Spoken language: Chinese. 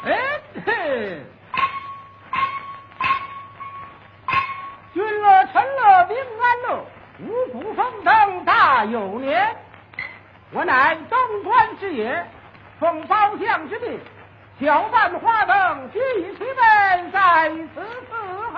哎嘿，君乐臣乐平安乐，五谷丰登大有年。我乃东关之也，奉包相之命，小办花灯举旗门在此。